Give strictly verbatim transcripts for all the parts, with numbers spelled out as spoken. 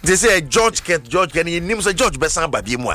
They say George Ket George Ket he names George Bessan Babiemwa.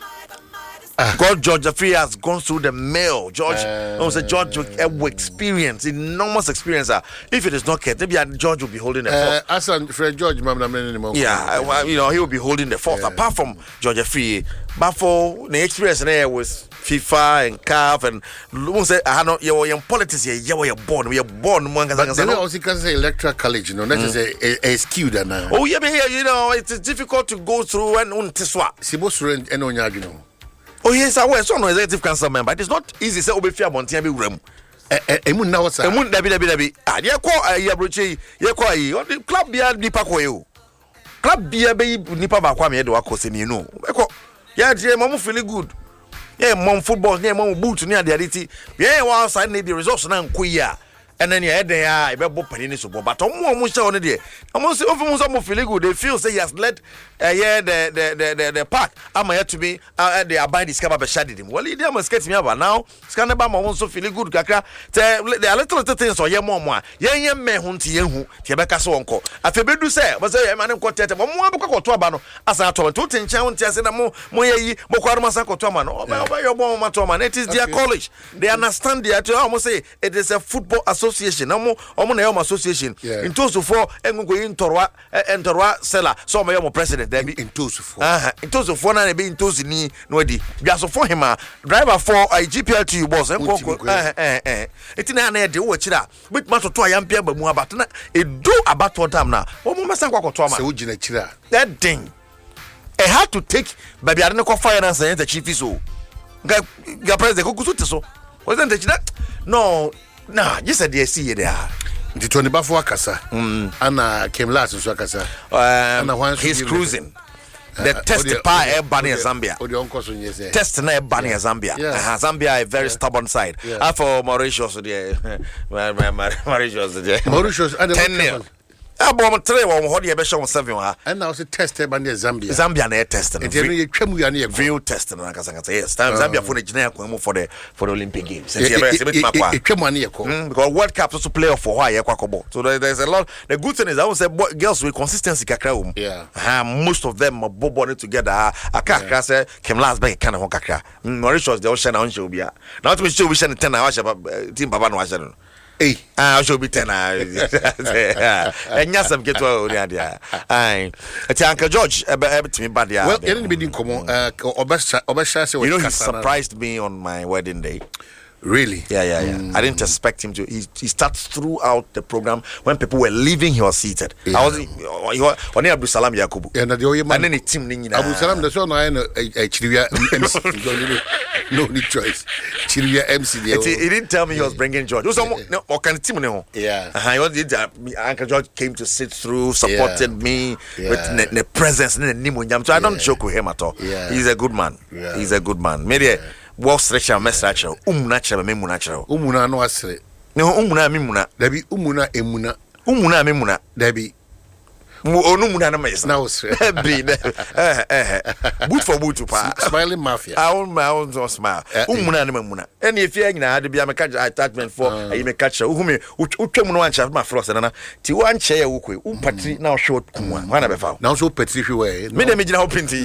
God George Jeffrey has gone through the mail. George uh, was a George uh, experience, enormous experience. Uh, if it is not Ket, maybe George will be holding the fourth. Uh, as Fred George, yeah, well, you know, he will be holding the fourth. Yeah. Apart from George Jeffrey, but for the experience there was FIFA and C A F and we say I know you in politics here. You were born, we are born. But then also can say electoral college, you know, that's mm. a, a skill now. Oh yeah, but here you know it's difficult to go through and on to swap. Sibosure and Onya, you know. Oh yes, I was an executive council member. It is not easy. Say Obefia Montiabi room. Emu na what's Emu dabi dabi dabi. Ah, ye call a abroche. Ye call yi. Club bia nipa ko you. Club bia be nipa ba kwa me do akose ni no. E ko. Yeah, je mom feel good. Yeah, mom football. Yeah, mom boot ni ade ade ti. Yeah, one side na the results na nko yi a. And then yeah, they are a bebo penny so but omo omo sha on there. Omo say omo so feel good. They feel say he has led uh, yeah the the the the, the park. Am I to be uh, they abide this cover be shaded him. Well, they must get me about now. Scan ba mo so feel good kakra. There are little little things so yeah mo mo. Yeah yeah me hu nti yehu. Ti be ka so onko. Afebedu say, but say man nko tete. Mo mo abekọ to aba no. Asa to to tinchen nti ase na mo mo yeyi mo kwaro masa ko to ama no. Oba oba yo mo ma to ama. It is their college. They understand their to almost say it is a football association. Omo omo na yom association. Into so for engo yin torwa entorwa seller. So omo yom president there be into so for. Ah, into so for na be into so ni no di. Bia so for him a driver for a G P L T boss enko eh eh eh. Eti na na de wo chira. Bit ma to to ayampia ba mu abat na edu abato time na. Omo mesa kwa to ama. Se wo gina chira. That thing. I had to take baby ade ko finance and the chief so. Ga ga president ko kuso te so. Wasn't the chira? No. Nah, just said they see there. The twenty bafo akasa. Mm. Anna came last so akasa. Um, he's cruising. The uh, test the pa e ban in Zambia. Test na e ban in Zambia. Yeah. Uh, Zambia a very yeah. stubborn side. Yeah. Uh, for Mauritius there. Mauritius there. Mauritius ten nil. Abo three wo ho de be show seven ha. And now say test e ban in Zambia. Zambia na e test na. E dey twam ya na e real test na kasa kasa. Yes, time Zambia for the Gina kwa for the for the Olympic Games. E twam na e ko. Because World Cup also play for why e kwa kobo. So there, there's a lot. The good thing is I would say boy, girls with consistency kakra um. Yeah. Uh, most of them are bobbing together. Aka kakra say kem last back kind of kakra. Mauritius they all shine on show bia. Now to show we shine ten na team papa no wa shine. Hey, I should be ten. And yes, I'm get to Odia. I, it's Uncle George. To me, bad. Well, you didn't be in common. Uh, you know, he surprised me on my wedding day. Really? Yeah, yeah, yeah. Mm. I didn't expect him to. He, he starts throughout the program. When people were leaving, he was seated. Yeah. I was. He was. When Abdul Salam Yakubu. Yeah, and then the team. Abdul Salam. That's why I know. Chirivia M C. No need choice. Chirivia M C. He didn't tell me he was bringing George. It was no. Or can team no? Yeah. He was. Uncle George came to sit through, supported yeah. me yeah. with the, the presence and the nimunyam. So I don't yeah. joke with him at all. Yeah. He's a good man. Yeah. He's a good man. Maybe. Yeah. What stretcher message umuna chebe memuna chero umuna no asre no umuna memuna dabi umuna emuna umuna memuna dabi mu onumuna na mesa na osre be eh eh boot for boot pa smiling mafia I want my own to smile umuna na memuna any if you nyina ade bia me catch attachment for ayi me catch who me utwam no ancha ma frost na ti wan che ya wokwe umpatri na short kumwa wana be fa na so patri hwe we me dem gina ho pinti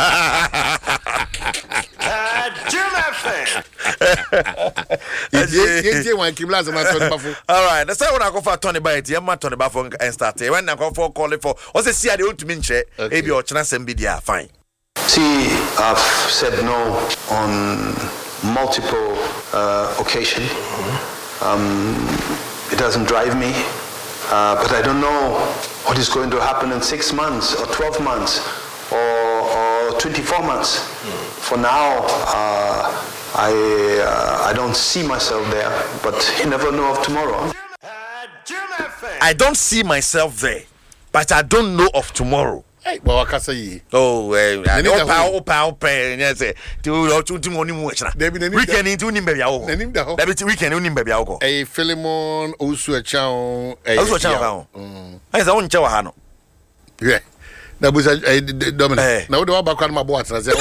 all right, that's why I go for Tony Bite. I'm not Tony Buffon and start. When I go for calling for, also see the old to mention, maybe or chance and be there. Fine. See, I've said no on multiple uh, occasions. Um, it doesn't drive me, uh, but I don't know what is going to happen in six months or twelve months or, or twenty-four months. For now, uh, I uh, I don't see myself there, but you never know of tomorrow. I don't see myself there, but I don't know of tomorrow. Hey, well, I can say. Oh, eh, opa, opa, opa. Yes, to to to money more. We can into him baby. Oh, that we can only baby. Oh, a Philemon also a chow. Also a chow. I said, "On chow hano." Yeah. na busa Dominic na wo de wa ba kwa ma bo atra say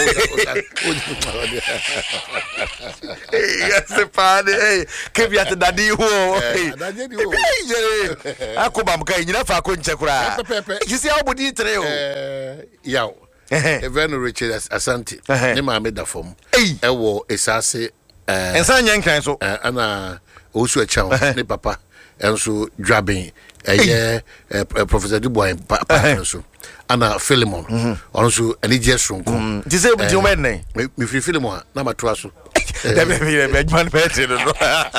yes pa eh ke bi at daddy ho daddy ho akoba mka nyina fa ko nche kura you see how body tre o eh yaw Eveno Richard Asante ne ma me da fom e wo esase eh ensa nya nkran so ana osu achawo ne papa enso dwaben eye Professor Dubois papa so ana Philemon also ani jesronko ti say ti o men ne me free Philemon na mato aso da be be be man pete no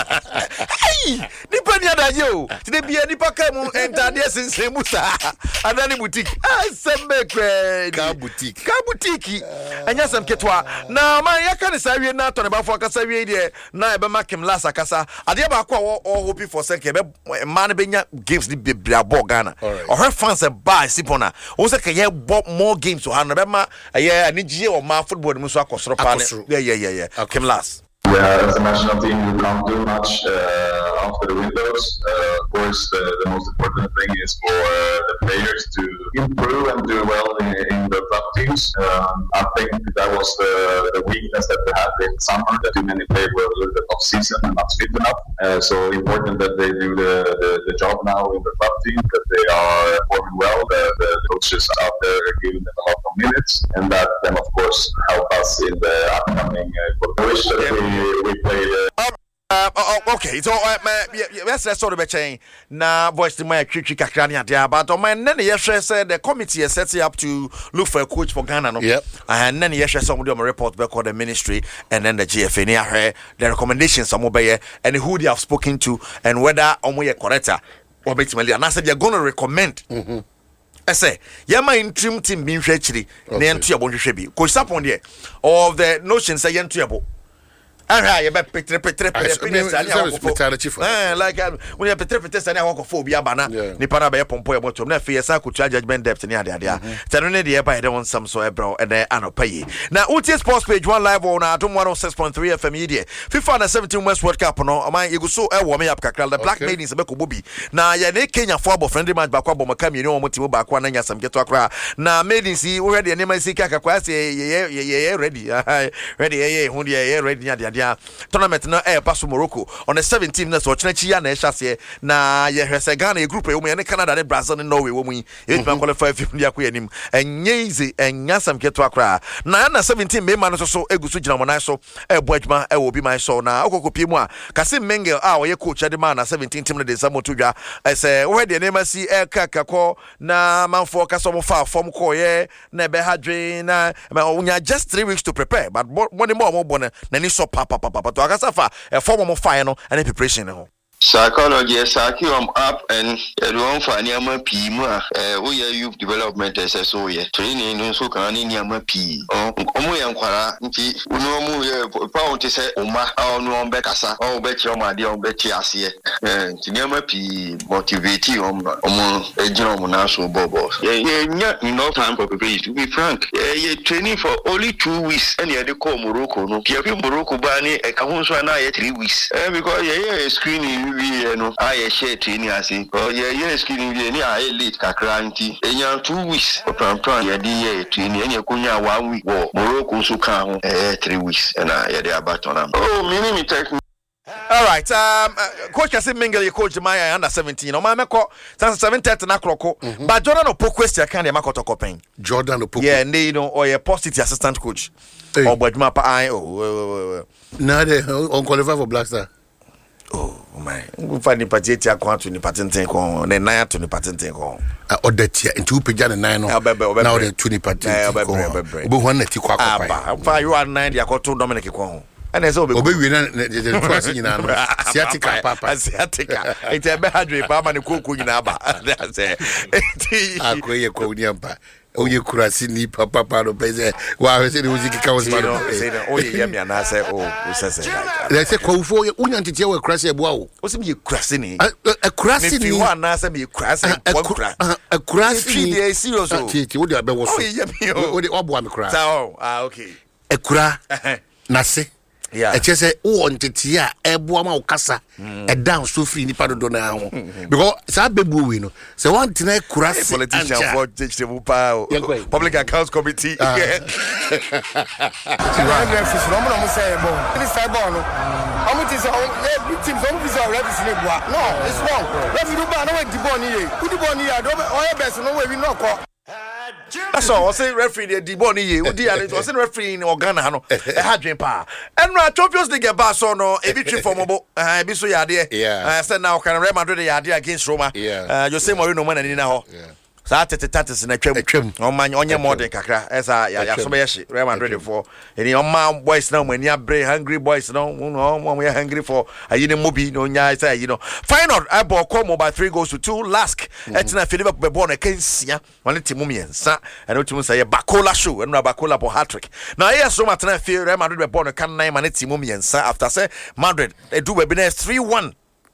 ni pa ni adaje o ti de bia ni pa ka mu entade sensen mu sa adani boutique ah sembe kwe ka boutique ka boutique anya sam ketwa na man yaka ni sa wie na to ne ba fo akasa wie de na e be makem lasa kasa ade ba kwa o hope for second be man be nya games ni bebra bo Ghana o her fans e buy sipona o se ka ye more games o han be ma ye ani gye o ma football mu so akosoro pa ne yeah yeah yeah yeah kem last. Yeah, as a national team, we can't do much uh, after the windows. Uh, of course, the, the most important thing is for uh, the players to improve and do well in, in the club teams. Um, I think that was the, the weakness that we had in summer, that too many players were a little bit off season and not fit enough. Uh, so important that they do the, the, the job now in the club team, that they are performing well, the, the coaches out there are giving them a lot of minutes, and that then, of course, help us in the upcoming uh, wish that we we played. Uh, um, uh, oh, okay, so uh, yeah, yeah, let's let's sort of be change. Now, voice to my quick kakrani adia, but on my nene yeshe said the committee is setting up to look for a coach for Ghana. No, yep. And then yeshe somebody on a report back on the ministry, and then the G F A near the recommendations some obey and who they have spoken to, and whether on we correct or basically, and I said they're going to recommend. Mm-hmm. I say, Yama interim team being actually, then to your bond should be. Coach up on there, or the notion say yen to your ah, you bet petre petre petre eh like when you petre petre sani awako phobia bana ni para be pompo e bottom na fe sa kutua judgment depth ni ade ade a tano ne de ba de won some so e bro e de anopayi na U T Sports page one live on atom one oh six point three F M media FIFA under seventeen West World Cup no aman yeguso e wo me yap kakra the Black Maidens be ko bobi na ye ne Kenya for abo friendly match ba kwa bo maka mi ni won motimo ba kwa na nya sam keto akra na Maidens yi wo hwede ne ma sika kakwa se ye ye ye ready ready ye hu de ye ready nya de tournament na eh pass Morocco on the seventeenth na so chinechi ya na ehwase na ye hwese Ghana e group e wo mu ne Canada ne Brazil ne Norway wo mu e tuma qualify fi ndi akọ yanim enye ize enya sam keto akra na na seventeen me ma no so egusu gina monai so e bo adwuma e wo bi man so na okokopie mu a Kasim Mengel a oye coach ade ma na seventeen team na de samoto dwa e se wo de ne ma si e kakako na manfo kaso mo fa form ko ye na be hadwe na unya just three weeks to prepare but money more mo bona na ni so papa papa but akasafa e form mo fire no and preparation no psychology saki um up and everyone for anyama p mu a we youth development S O ye training no so kan ni anyama p omo ye nkwara nti uno mu ye pa on te se oma a no on be kasa o be chi o ma de o be chi ase eh nti anyama p motivate om omo ejiro mo na so bobo ye nya no time for preparation to be frank ye training for only two weeks and ye dey call Morocco no ye fi Morocco ba ni e ka ho so na ye three weeks eh because ye ye screening we no I share training as in oh yeah yeah screening we ni I late kakra nti enya two weeks plan plan ye di ye training enya kunya one week wo Morocco so kan ho eh three weeks and I dey about on am oh me me take. All right, um, uh, Coach Kasim Mengel, you coach my under seventeen. No, my meko seven thirty na kroko. But Jordan Opoku question can the makoto kopen. Jordan Opoku. Yeah, and you know, or your positive assistant coach. Hey. Or but my pa oh. Now they on qualify for Black Star. Oh my, we find the party account to the patent on the nine to the patent on. Or that in two pages and nine. Now the twenty patent. But one that you quack. Ah, you are nine, you are two Dominic Kong. And as always, we the trust in an Asiatica, Papa, Asiatica. It's a bad dream, Papa, and cook in Abba. That's it. I quay a codiumpa. Oh, you crasini, Papa, Papa, while I said it was a cow's mother. Oh, yeah, and I say, oh, who says it? They say, call for you, Union to tell a crassy wow. What's me crassini? A crassy one, answer me crassy, a crassy, a serious. What the was oh, yeah, what the one crass. Oh, ah, okay. A cra, Nasi. ɛkyɛ sɛ wo ntete a ɛboa ma wo kasa ɛdan so free nipa dodo na ho because saa bebu we no sɛ one tena kura se politician for Jemu pa public accounts committee referee no mo no say bo this side ball no omo ti say every team some be say referee no boa no it's wrong referee ba no we di ball ni ye who di ball ni ya do oya best no we bi no ko. That's all. I say referee the Diboni ye. Udi ane. I say referee in Ghana hano. Eh hadwen pa. Enra Champions League ba so no ebi twi formobo. Eh ebi so yade. Yeah. I said now can Real Madrid yade against Roma. Yeah. Uh, Jose Mourinho man ani na ho. Yeah. Saa tete tatis na twam. Oman onye modern kakra. Esa ya ya so be ye Real Madrid for. Eni oman boys now mani abre hungry boys no. No mo we hungry for ayine mobi no nya say you know. Final I ball come by three goals to two. Lask etina Philippe be ball na kensia. One team miensa. And otimu say Bakola show and Bakola bo hat-trick. Now yes Roma tena feel Real Madrid be ball na kan nine man team miensa after say Madrid e do be na three one.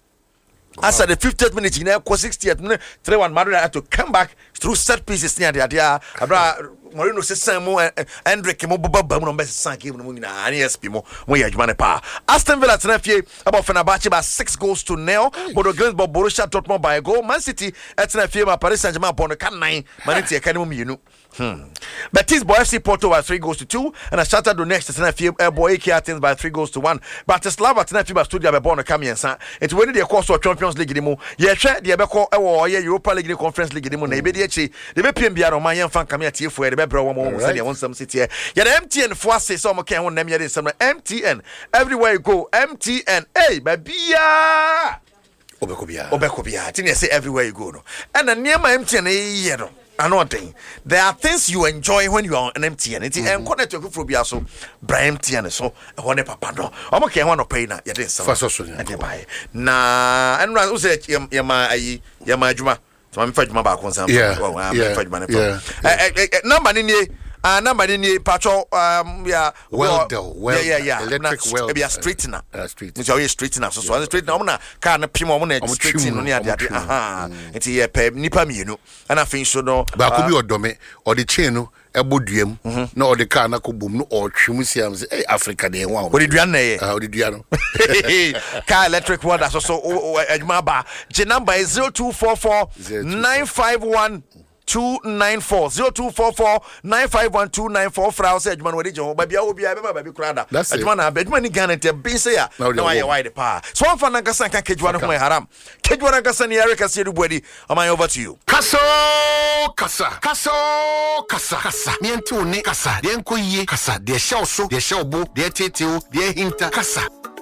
As at the fiftieth minute, you know, sixtieth minute, three one Madrid had to come back through set pieces near the idea. Abra Mourinho says Samu Hendrick mo baba mo be sank even mo na ani S P mo mo ya adwuma ne pa. Aston Villa tenafie about Fenerbahce by six goals to nil. Bodo Glimt by Borussia Dortmund by a goal. Man City tenafie by Paris Saint-Germain upon the kan nine. Man City academy mienu. Hmm. Betis by F C Porto by three goals to two, and a Shakhtar Donetsk tenafie boy A K Athens by three goals to one. Bratislava tenafie by Stuttgart by born Kamiensa. It when the course of Champions League demo. Ye hwe de be ko e wo ye Europa League Conference League demo na e be de achi. De be piem bia no man ye fan kamia tie fo e de be bra wo mo say de won sam city e. Ye the M T N fo ase so mo kan won nam ye de sam M T N everywhere you go M T N hey babia obekobia obekobia tin ye say everywhere you go no. And na niam M T N e ye no. Another thing, there are things you enjoy when you are on M T N. It's and connect to Fubia so Brian T N so one papa no. I'm okay one pay na you didn't so buy. Na and I say yama ayi yama juma. So I'm fed my back on something. Yeah. Oh, I'm yeah. fed my yeah. number ni Uh, number in patrol, um, yeah, well, well, well, yeah, yeah, yeah, electric well, maybe a straightener, uh, street, which are straightener. So, so, straighten on a kind of pimo on a straightening on the other. Aha, it's a peb nipa me, you know, and I think so. No, but could be or dome or the chain, a bodium, no, or the car, no, boom, or chumusiams, Africa, they want. What did you know? How did you know? Car electric one, that's also Maba. J number is zero two four four nine five one. two nine four zero two four four nine five one two nine four fra say adman wadi jo baby obi abeba baby krada adman na adman ni Ghana te bin say ya na why why the pa so one fan nkasa kan kejwa no ho haram kejwa na nkasa ni Eric Asiedu Buadi am I over to you kaso kasa kaso kasa kasa me enti one kasa de enko yie kasa de hyew so de hyew bo de tetew de hinta kasa